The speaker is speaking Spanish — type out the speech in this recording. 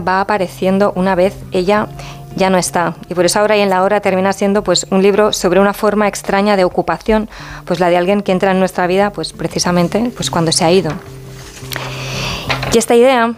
va apareciendo una vez ella ya no está. Y por eso Ahora y en la hora termina siendo pues un libro sobre una forma extraña de ocupación, pues la de alguien que entra en nuestra vida pues precisamente pues cuando se ha ido. Y esta idea